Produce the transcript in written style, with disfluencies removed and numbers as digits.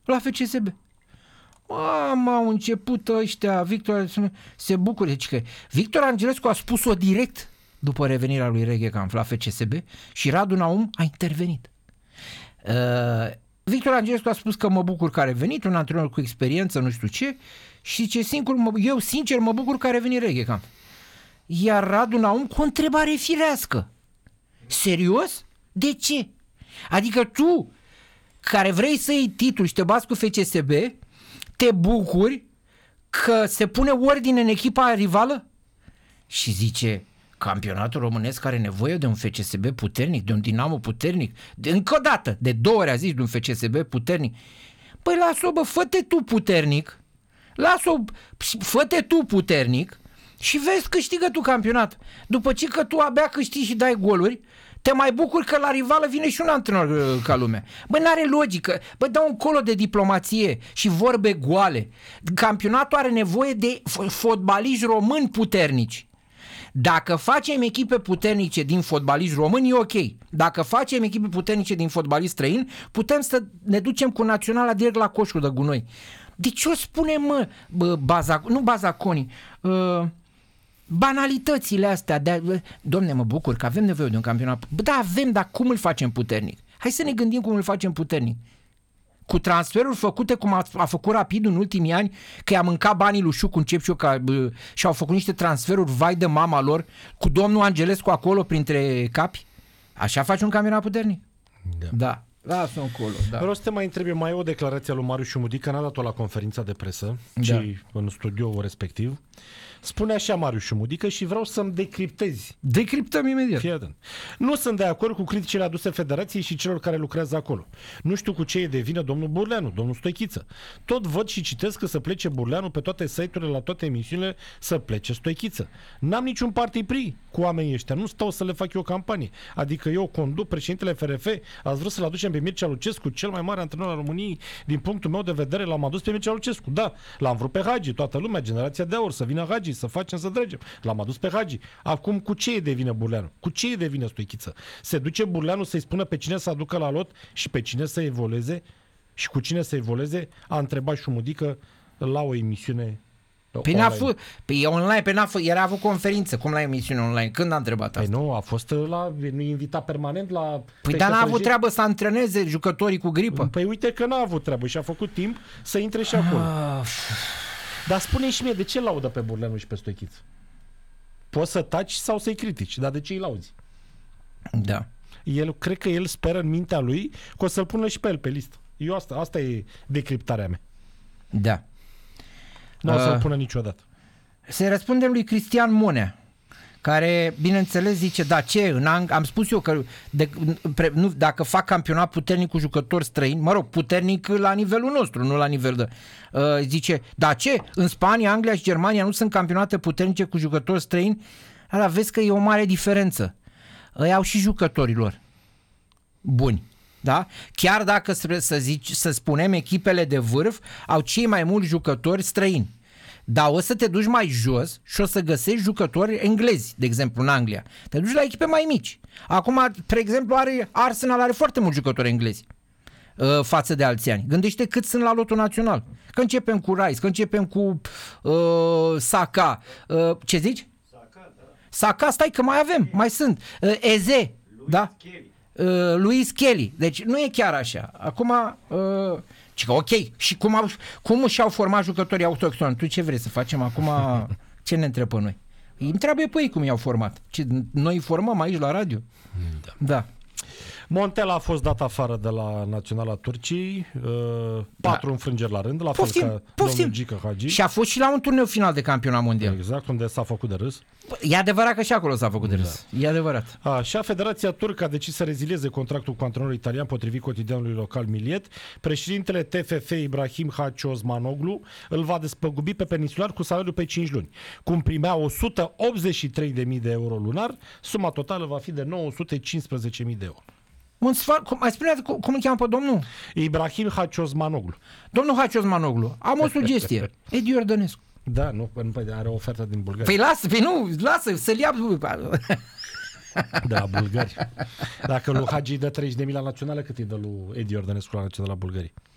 la FCSB. Au început ăștia, Victor se bucură. Deci că Victor Angelescu a spus-o direct după revenirea lui Reghekamp la FCSB și Radu Naum a intervenit. Victor Angelescu a spus că mă bucur că a revenit, un antrenor cu experiență, nu știu ce, și ce eu sincer mă bucur că a revenit Reghekamp. Iar Radu Naum cu o întrebare firească. Serios? De ce? Adică tu, care vrei să iei titlul și te bați cu FCSB, te bucuri că se pune ordine în echipa rivală? Și zice, campionatul românesc are nevoie de un FCSB puternic, de un Dinamo puternic, încă o dată, de 2 ori a zis de un FCSB puternic. Păi lasă-o, bă, fă-te tu puternic, fă-te tu puternic și vezi, câștigă tu campionat. După ce că tu abia câștigi și dai goluri, te mai bucuri că la rivală vine și un antrenor ca lumea. Bă, n-are logică. Bă, dă un colo de diplomație și vorbe goale. Campionatul are nevoie de fotbaliști români puternici. Dacă facem echipe puternice din fotbaliști români, e ok. Dacă facem echipe puternice din fotbaliști străini, putem să ne ducem cu naționala direct la coșul de gunoi. De ce o spune, mă, bazaconii, banalitățile astea, domne, mă bucur că avem nevoie de un campionat. Bă, da, avem, dar cum îl facem puternic? Hai să ne gândim cum îl facem puternic. Cu transferuri făcute cum a făcut Rapid în ultimii ani, că i-a mâncat banii lui Șucu în Cepciu și au făcut niște transferuri, vai de mama lor, cu domnul Angelescu acolo printre capi. Așa faci un campionat puternic? Da. Lasă-o încolo, da. Vreau să te mai întreb, mai e o declarație a lui Marius Șumudică, n-a dat-o la conferința de presă, ci în studioul respectiv. Spune așa Marius Șumudică și vreau să-mi decriptezi. Decriptăm imediat. Fii atent. Nu sunt de acord cu criticile aduse Federației și celor care lucrează acolo. Nu știu cu ce e de vină domnul Burleanu, domnul Stoichiță. Tot văd și citesc că să plece Burleanu pe toate site-urile, la toate emisiunile, să plece Stoichiță. N-am niciun partipri cu oamenii ăștia. Nu stau să le fac eu campanie. Adică eu conduc președintele FRF, ați vrut să-l aducem pe Mircea Lucescu, cel mai mare antrenor al României, din punctul meu de vedere, l-am adus pe Mircea Lucescu. Da, l-am vrut pe Hagi, toată lumea, generația de aur, să vină Hagi, să facem, să dregem. L-am adus pe Hagi. Acum, cu ce e de vină Burleanu? Cu ce e de vină Stoichiță? Se duce Burleanu să-i spună pe cine să aducă la lot și pe cine să evolueze și cu cine să evolueze? A întrebat Șumudică la o emisiune online. E online, era avut conferință, cum la emisiune online? Când a întrebat asta? Nu, a fost invitat permanent la... Păi dar n-a avut treabă să antreneze jucătorii cu gripă? Păi uite că n-a avut treabă și a făcut timp să intre și acolo. Dar spune-mi și mie, de ce laudă pe Burleanu și pe Stoichiță? Poți să taci sau să-i critici, dar de ce îi lauzi? Da. Cred că el speră în mintea lui că o să-l pună și pe el pe listă. Asta e decriptarea mea. Da. Nu o să-l pună niciodată. Să răspundem lui Cristian Monea, care, bineînțeles, zice, da, ce, am spus eu că dacă fac campionat puternic cu jucători străini, mă rog, puternic la nivelul nostru, nu la nivel de... zice, da, ce, în Spania, Anglia și Germania nu sunt campionate puternice cu jucători străini? Ala, vezi că e o mare diferență. Ei au și jucătorilor buni. Da? Chiar dacă să spunem echipele de vârf au cei mai mulți jucători străini. Dar o să te duci mai jos și o să găsești jucători englezi, de exemplu în Anglia. Te duci la echipe mai mici. Acum, spre exemplu, Arsenal are foarte mulți jucători englezi față de alți ani. Gândește cât sunt la lotul național. Că începem cu Rice, că începem cu Saka. Ce zici? Saka, stai că mai avem, mai sunt. Eze, da? Luis Kelly. Deci nu e chiar așa. Acum, ok. Și cum și-au format jucătorii autohtoni? Tu ce vrei să facem acum? Ce ne întreb pe noi? Îmi trebuie pe ei cum i-au format. Noi îi formăm aici la radio? Da. Montella a fost dat afară de la Naționala Turciei, 4 înfrângeri la rând, la fel ca domnul Gică Hagi. Și a fost și la un turneu final de campionat mondial. Exact, unde s-a făcut de râs. E adevărat că și acolo s-a făcut de râs. E adevărat. Așa, Federația Turcă a decis să rezilieze contractul cu antrenorul italian, potrivit cotidianului local Miliet. Președintele TFF Ibrahim Hagi Osmanoglu îl va despăgubi pe peninsular cu salariul pe 5 luni. Cum primea 183.000 de euro lunar, suma totală va fi de 915.000 de euro. Mai spuneți cum îl cheamă pe domnul? Ibrahim Hagi Osmanoglu. Domnul Hagi Osmanoglu, am o sugestie. Edi Iordănescu. Da, nu, are o ofertă din Bulgaria. Păi lasă, să-l ia de la bulgari. Dacă lui Hagi dă 30.000 la națională, cât îi dă lui Edi Iordănescu la națională la Bulgaria?